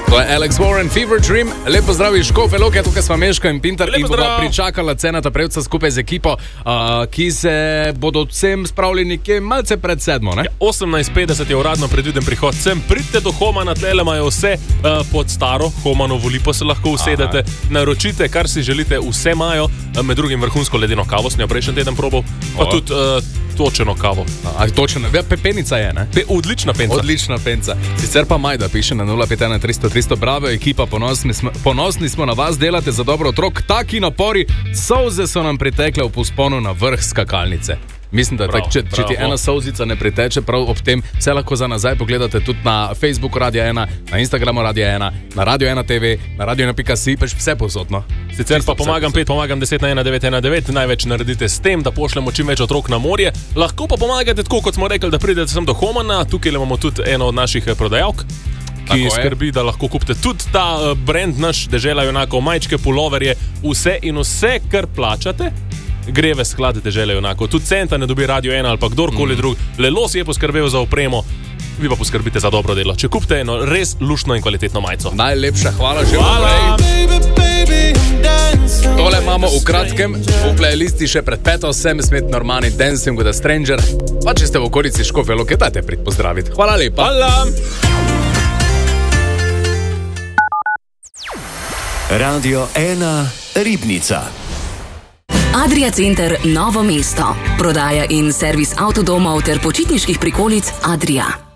To je Alex Warren, Fever Dream. Lepo zdravi, Škofe Loke, tukaj smo Meško in Pintar in bodo pričakala Cenata Prevca skupaj z ekipo, ki se bodo vsem spravili nekje malce pred 7, ne? 18:50 je uradno predviden prihod sem. Pridite do Homana, tlele imajo vse pod staro Homanovo lipo, se lahko usedete, naročite, kar si želite, vse imajo, med drugim vrhunsko ledeno kavo, sem jo prejšnji teden probal, pa tudi točeno kavo. Točeno, pepenica je, ne? Odlična penca. Odlična penca. Sicer pa Majda piše na 051 300 300, bravo ekipa, ponosni smo na vas, delate za dobro otrok, taki napori, solze so nam pritekle v vzponu na vrh skakalnice. Mislim, da je tako, če ti ena solzica ne priteče prav ob tem, vse lahko za nazaj pogledate tudi na Facebooku Radia 1, na Instagramu Radia 1, na Radio 1 TV, na radio1.si, pač vse posodno. Sicer pa pomagam 10 na 1919, največ naredite s tem, da pošljemo čim več otrok na morje. Lahko pa pomagate tako, kot smo rekli, da pridete sem do Homana, tukaj imamo tudi eno od naših prodajalk, ki skrbi, da lahko kupite tudi ta brand naš, Dežela junakov, majčke, puloverje, vse in vse, kar plačate, gre v sklad Dežele junakov. Tudi centa ne dobi Radio 1 ali pa kdorkoli drug. Lelo si je poskrbel za opremo, vi pa poskrbite za dobro delo. Če kupite eno res luštno in kvalitetno majico. Najlepša hvala že vnaprej. Tole imamo v kratkem, v playlisti še pred 5. Sam Smith, Normani, Dancing with a Stranger. Pa če ste v okolici Škofje Loke, dajte prid pozdraviti. Hvala lepa. Hvala. Radio 1 Ribnica. Adria Center Novo mesto. Prodaja in servis avtodomov ter počitniških prikolic Adria.